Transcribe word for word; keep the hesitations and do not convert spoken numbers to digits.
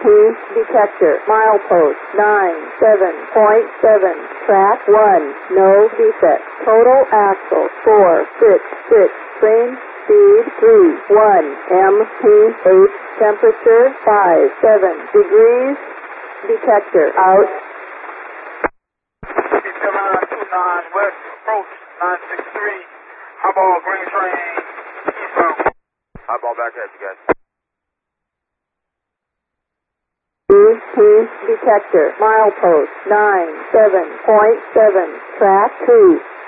P detector, milepost nine seven point seven, track one, no defect. Total axle four six six, train speed three one, M P H, temperature five seven degrees, detector out. seven nine two nine West, approach nine six three, highball green train, eastbound. Highball back at you guys. E P detector, milepost nine seven point seven, track two.